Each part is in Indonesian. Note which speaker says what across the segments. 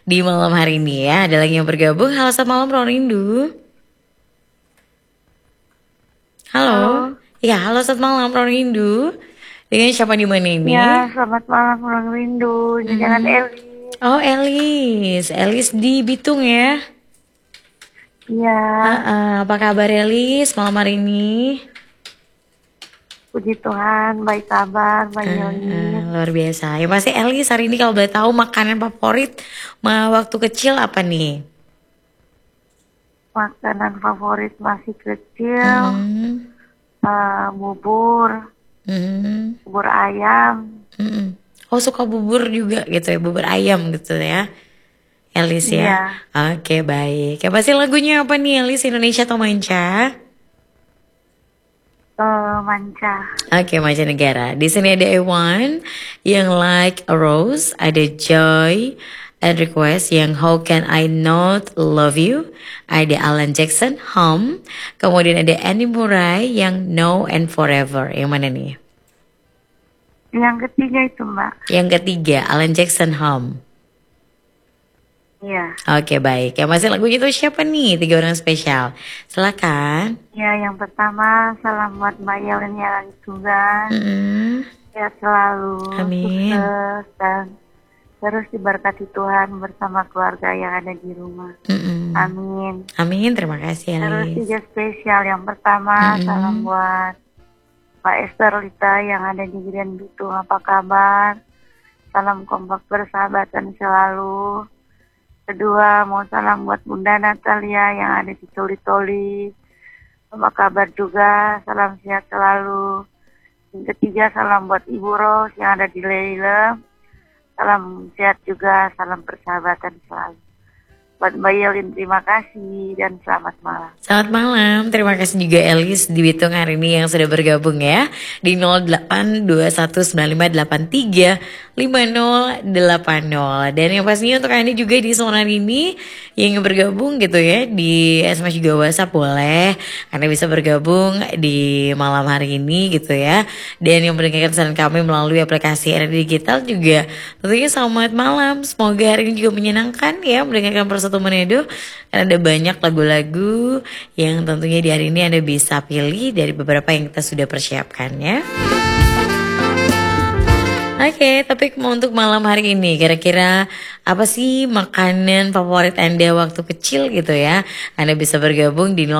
Speaker 1: di malam hari ini ya. Ada lagi yang bergabung. Halo, selamat malam Ruang Rindu. Halo.
Speaker 2: Halo,
Speaker 1: Ya, halo selamat malam Ruang Rindu. Dengan siapa di mana
Speaker 2: ya
Speaker 1: ini?
Speaker 2: selamat malam Ruang Rindu dengan
Speaker 1: Mhm.
Speaker 2: Eli.
Speaker 1: Oh, Elis. Elis di Bitung ya.
Speaker 2: Ya,
Speaker 1: Apa kabar Elis malam hari ini?
Speaker 2: puji Tuhan, baik kabar, Mbak Yelin.
Speaker 1: Luar biasa. Ya pasti Elis hari ini kalau boleh tahu makanan favorit waktu kecil apa nih?
Speaker 2: Makanan favorit masih kecil,
Speaker 1: Mm-mm.
Speaker 2: bubur,
Speaker 1: Mm-mm.
Speaker 2: bubur ayam.
Speaker 1: Mm-mm. Oh, suka bubur juga gitu ya, bubur ayam gitu ya, Elis ya.
Speaker 2: Iya,
Speaker 1: Oke, baik. Ya pasti lagunya apa nih Elis, Indonesia atau manca?
Speaker 2: manca.
Speaker 1: Oke, mancanegara. Di sini ada Ewan yang Like a Rose, ada Joy and Request yang How Can I Not Love You, ada Alan Jackson Home, kemudian ada Annie Murray yang No and Forever. Yang mana nih?
Speaker 2: Yang ketiga itu Mbak.
Speaker 1: Yang ketiga Alan Jackson Home.
Speaker 2: Iya,
Speaker 1: Oke, baik. Yang masih lagunya itu siapa nih? Tiga orang spesial. Silakan.
Speaker 2: ya yang pertama salam buat Mbak Yelin yang lagi tugas.
Speaker 1: Mm-mm.
Speaker 2: Ya selalu
Speaker 1: Amin.
Speaker 2: sukses dan terus diberkati Tuhan bersama keluarga yang ada di rumah.
Speaker 1: Mm-mm.
Speaker 2: Amin.
Speaker 1: Amin. Terima kasih
Speaker 2: Terus
Speaker 1: Elis.
Speaker 2: tiga spesial. Yang pertama salam
Speaker 1: Mm-mm.
Speaker 2: buat Pak Esther Lita yang ada di Grand Bitung. Apa kabar? Salam kompak persahabatan selalu. Kedua mau salam buat Bunda Natalia yang ada di Toli-Toli. Apa kabar juga? Salam sehat selalu. Yang ketiga salam buat Ibu Ros yang ada di Leila. Salam sehat juga, salam persahabatan selalu. Buat Mbak Yelin terima kasih dan selamat malam.
Speaker 1: Selamat malam, terima kasih juga Elis di Bitung hari ini yang sudah bergabung ya di 082195835080. Dan yang pastinya untuk Anda juga di zona ini yang bergabung gitu ya di SMS juga WhatsApp boleh. Anda bisa bergabung di malam hari ini gitu ya. Dan yang mendengarkan saran kami melalui aplikasi RRI Digital juga tentunya selamat malam. Semoga hari ini juga menyenangkan ya mendengarkan Persatu Manedo. Karena ada banyak lagu-lagu yang tentunya di hari ini Anda bisa pilih dari beberapa yang kita sudah persiapkan ya. Oke, tapi untuk malam hari ini kira-kira apa sih makanan favorit Anda waktu kecil gitu ya? Anda bisa bergabung di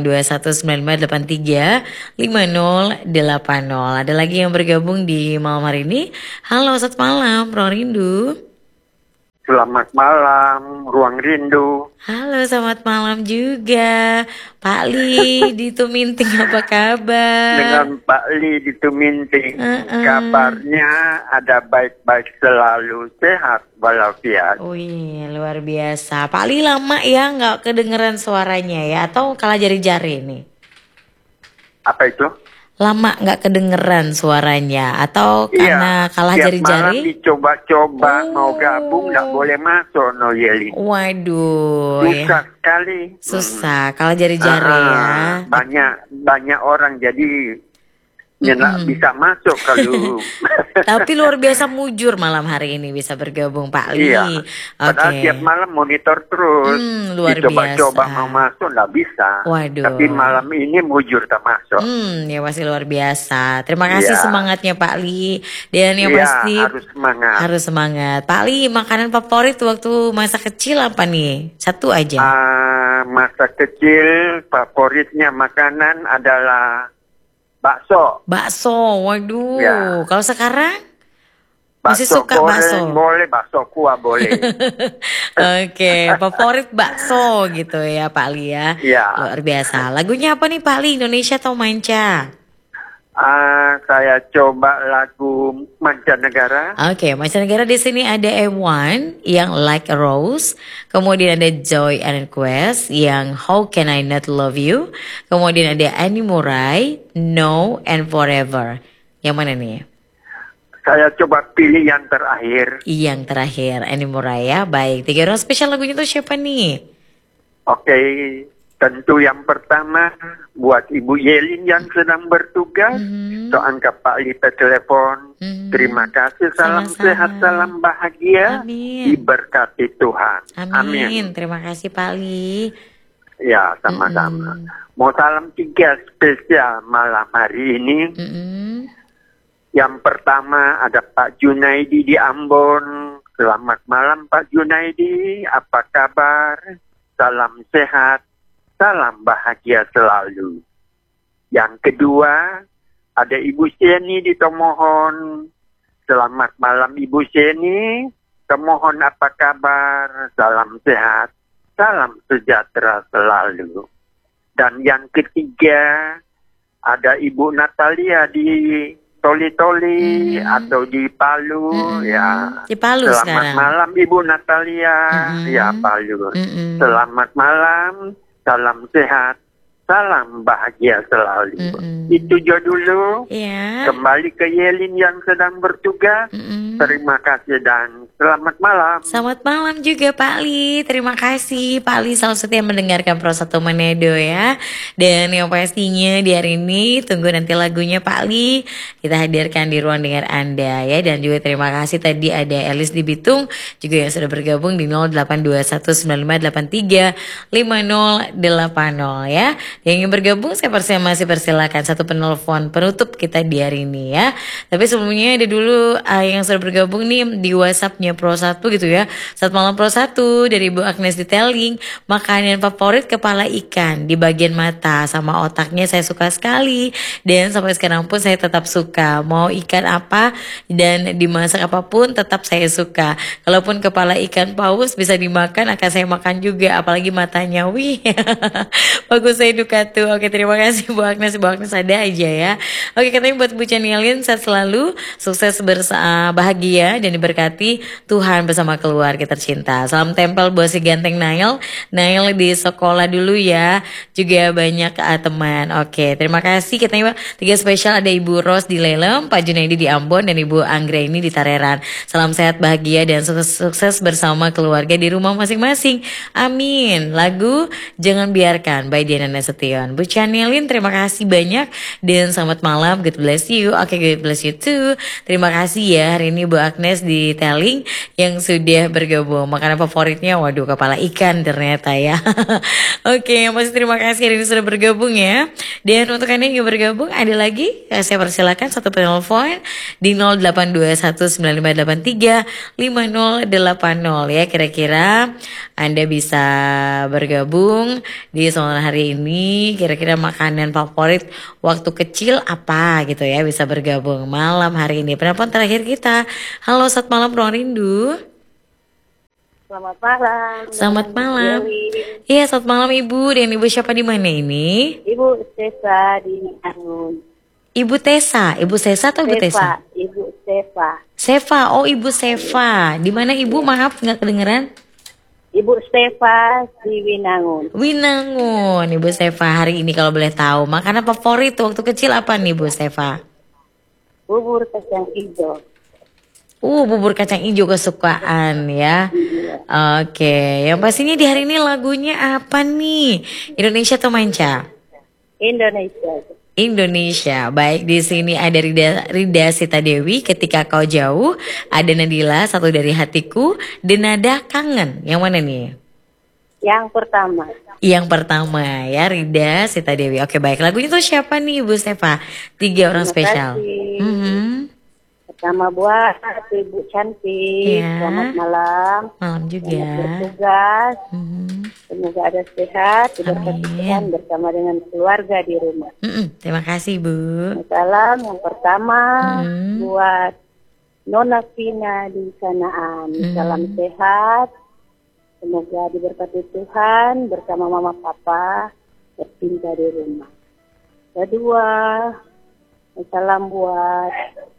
Speaker 1: 082195835080. Ada lagi yang bergabung di malam hari ini. Halo, selamat malam, Ruang Rindu.
Speaker 3: Selamat malam, Ruang Rindu.
Speaker 1: Halo, selamat malam juga. Pak Li di Tuminting apa kabar?
Speaker 3: Dengan Pak Li di Tuminting.
Speaker 1: Uh-uh.
Speaker 3: Kabarnya ada baik-baik selalu, sehat walafiat.
Speaker 1: Wih, luar biasa. Pak Li lama ya nggak kedengeran suaranya ya? Atau kalah jari-jari nih?
Speaker 3: Apa itu?
Speaker 1: Lama nggak kedengeran suaranya? Atau karena kalah
Speaker 3: tiap
Speaker 1: jari-jari?
Speaker 3: malam dicoba-coba mau
Speaker 1: Oh.
Speaker 3: gabung, nggak boleh masuk, no Yeli.
Speaker 1: Waduh,
Speaker 3: Susah
Speaker 1: ya.
Speaker 3: sekali.
Speaker 1: Susah, kalah jari-jari ya.
Speaker 3: Banyak orang jadi nggak bisa masuk kalau.
Speaker 1: Tapi luar biasa mujur malam hari ini bisa bergabung Pak Li.
Speaker 3: Iya, padahal
Speaker 1: Oke.
Speaker 3: tiap malam monitor terus.
Speaker 1: Luar
Speaker 3: Dicoba-coba
Speaker 1: biasa.
Speaker 3: mau masuk nggak bisa.
Speaker 1: Waduh.
Speaker 3: Tapi malam ini mujur tak masuk.
Speaker 1: Ya pasti luar biasa. Terima kasih
Speaker 3: Iya.
Speaker 1: semangatnya Pak Li. Dan yang
Speaker 3: Iya,
Speaker 1: pasti
Speaker 3: harus semangat.
Speaker 1: harus semangat. Pak Li, makanan favorit waktu masa kecil apa nih? Satu aja.
Speaker 3: Masa kecil favoritnya makanan adalah bakso.
Speaker 1: Bakso. Waduh.
Speaker 3: Ya.
Speaker 1: Kalau sekarang masih
Speaker 3: Bakso
Speaker 1: suka
Speaker 3: goreng
Speaker 1: bakso?
Speaker 3: boleh, bakso kuah boleh.
Speaker 1: Oke, favorit bakso gitu ya Pak Li ya.
Speaker 3: Iya.
Speaker 1: Luar biasa. Lagunya apa nih Pak Li? Indonesia atau manca?
Speaker 3: Saya coba lagu mancanegara.
Speaker 1: Oke, mancanegara di sini ada Ewan yang Like a Rose, kemudian ada Joy and Request yang How Can I Not Love You, kemudian ada Annie Murray, No and Forever. Yang mana nih?
Speaker 3: Saya coba pilih yang terakhir.
Speaker 1: Yang terakhir, Annie Murray ya. Baik, tiga orang spesial lagunya itu siapa nih?
Speaker 3: Oke, Tentu yang pertama buat Ibu Yelin yang sedang bertugas. So angkat Pak Lita telepon. Terima kasih, salam
Speaker 1: Sama-sama.
Speaker 3: sehat, salam bahagia.
Speaker 1: Amin.
Speaker 3: Diberkati Tuhan.
Speaker 1: Amin. Terima kasih Pak Li.
Speaker 3: Ya, sama-sama. Mau salam 3 spesial malam hari ini. Yang pertama ada Pak Junaidi di Ambon. Selamat malam Pak Junaidi. Apa kabar? Salam sehat. Salam bahagia selalu. Yang kedua, ada Ibu Seni di Tomohon. Selamat malam Ibu Seni. Tomohon apa kabar? Salam sehat. Salam sejahtera selalu. Dan yang ketiga, ada Ibu Natalia di Toli-Toli atau di Palu. Ya.
Speaker 1: Di Palu
Speaker 3: Selamat
Speaker 1: sekarang.
Speaker 3: malam Ibu Natalia. Ya, Palu. Selamat malam. Salam sehat, salam bahagia selalu. Itu jo dulu.
Speaker 1: Iya.
Speaker 3: Kembali ke Yelin yang sedang bertugas. Terima kasih dan selamat malam.
Speaker 1: Selamat malam juga Pak Li. Terima kasih Pak Li selalu setia mendengarkan Pro 1 Manado ya. Dan yang pastinya di hari ini tunggu nanti lagunya Pak Li kita hadirkan di ruang dengar Anda ya. Dan juga terima kasih tadi ada Elis di Bitung juga yang sudah bergabung di 082198385080 ya. Yang ingin bergabung saya masih persilakan satu penelpon penutup kita di hari ini ya. Tapi sebelumnya ada dulu yang sudah bergabung nih di WhatsApp-nya Pro 1 gitu ya. Saat malam Pro 1 dari Ibu Agnes Detailing, makanan favorit kepala ikan di bagian mata sama otaknya saya suka sekali dan sampai sekarang pun saya tetap suka. Mau ikan apa dan dimasak apapun tetap saya suka. Kalaupun kepala ikan paus bisa dimakan akan saya makan juga, apalagi matanya. Wih. Bagus saya duka tuh. Oke, terima kasih Bu Agnes. Bu Agnes ada aja ya. Oke, katanya buat Bu Chanilin sehat selalu, sukses bahagia dan diberkati Tuhan bersama keluarga tercinta. Salam tempel buat si ganteng Nail. Nail di sekolah dulu ya. Juga banyak teman. Oke, terima kasih. Katanya 3 spesial ada Ibu Ros di Lelem, Pak Junaidi di Ambon, dan Ibu Anggraini di Tareran. Salam sehat bahagia dan sukses bersama keluarga di rumah masing-masing. Amin. Lagu Jangan Biarkan by Diana Nasution. Bu Chanilin terima kasih banyak dan selamat malam. God bless you. Oke, God bless you too. Terima kasih ya hari ini Bu Agnes di Telling yang sudah bergabung. Makanan favoritnya waduh kepala ikan ternyata ya. Oke, masih terima kasih hari ini sudah bergabung ya. Dan untuk Anda yang bergabung ada lagi saya persilakan satu penelpon di 0821983580 ya. Kira-kira Anda bisa bergabung di sore hari ini. Kira-kira makanan favorit waktu kecil apa gitu ya, bisa bergabung malam hari ini. Penelpon terakhir kita. Halo, selamat malam Ruang Rindu.
Speaker 2: Selamat malam.
Speaker 1: Selamat malam. Iya, selamat malam Ibu. Dan Ibu siapa di mana ini?
Speaker 2: Ibu Tessa di Angun.
Speaker 1: Ibu Tessa. Ibu Sesa atau Ibu Tessa?
Speaker 2: Ibu Seva.
Speaker 1: Seva. Oh, Ibu Seva. Di mana Ibu? Maaf nggak kedengeran.
Speaker 2: Ibu Seva di Winangun.
Speaker 1: Winangun. Ibu Seva hari ini kalau boleh tahu makanan favorit waktu kecil apa nih Ibu Seva?
Speaker 2: Bubur kacang hijau.
Speaker 1: Bubur kacang hijau kesukaan ya. Oke, yang pastinya di hari ini lagunya apa nih? Indonesia atau Manca?
Speaker 2: Indonesia.
Speaker 1: Indonesia. Baik, di sini ada Rida Sita Dewi, Ketika Kau Jauh, ada Nadila, Satu Dari Hatiku, Denada Kangen. Yang mana nih?
Speaker 2: Yang pertama.
Speaker 1: Yang pertama ya, Rida Sita Dewi. Oke, baik. Lagunya tuh siapa nih Bu Stefa? 3 orang
Speaker 2: Terima
Speaker 1: spesial.
Speaker 2: kasih. Pertama buat Ibu Cantik.
Speaker 1: Iya.
Speaker 2: Selamat malam.
Speaker 1: Malam juga.
Speaker 2: Selamat bertugas. Semoga ada sehat, diberkati
Speaker 1: Amin.
Speaker 2: Tuhan bersama dengan keluarga di rumah.
Speaker 1: Terima kasih Bu.
Speaker 2: Salam yang pertama buat Nona Vina di Sanaan. Salam sehat. Semoga diberkati Tuhan bersama Mama Papa tercinta di rumah. Kedua, salam buat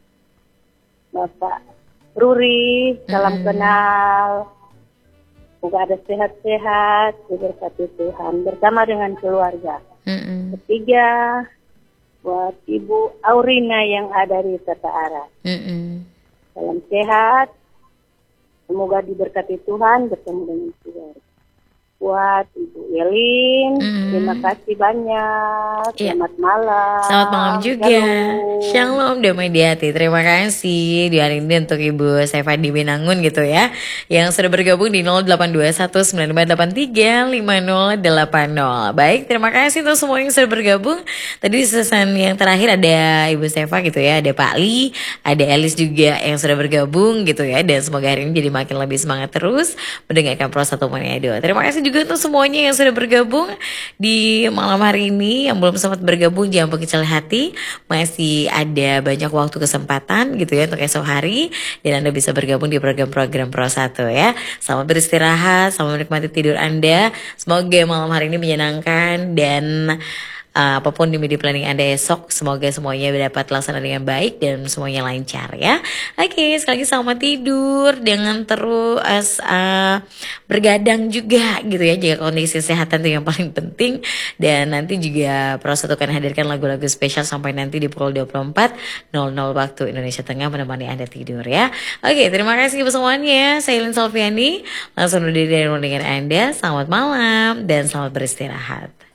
Speaker 2: Bapak Ruri, salam kenal. Semoga ada sehat-sehat, diberkati Tuhan bersama dengan keluarga. Ketiga, buat Ibu Aurina yang ada di Tata Arah. Salam sehat, semoga diberkati Tuhan bersama dengan keluarga. buat Ibu Yelin. Terima kasih banyak. Selamat malam.
Speaker 1: Selamat malam juga. Shalom damai di hati. Terima kasih di hari ini untuk Ibu Seva di Binangun gitu ya, yang sudah bergabung di 082194835080. Baik, terima kasih untuk semua yang sudah bergabung. Tadi di season yang terakhir ada Ibu Seva gitu ya, ada Pak Li, ada Elis juga yang sudah bergabung gitu ya. Dan semoga hari ini jadi makin lebih semangat terus mendengarkan Pro 1 Manado. Terima kasih juga untuk semuanya yang sudah bergabung di malam hari ini. Yang belum sempat bergabung jangan berkecil hati, masih ada banyak waktu kesempatan gitu ya untuk esok hari, dan Anda bisa bergabung di program-program Pro 1 ya. Selamat beristirahat, selamat menikmati tidur Anda. Semoga malam hari ini menyenangkan, dan apapun di media planning Anda esok, semoga semuanya dapat terlaksana dengan baik dan semuanya lancar ya. Oke, sekali lagi selamat tidur, dengan terus bergadang juga gitu ya, jaga kondisi kesehatan itu yang paling penting. Dan nanti juga Pro1 akan hadirkan lagu-lagu spesial sampai nanti di pukul 24.00 waktu Indonesia Tengah menemani Anda tidur ya. Oke, terima kasih semuanya. Saya Lin Salviani, langsung dari dengan Anda. Selamat malam dan selamat beristirahat.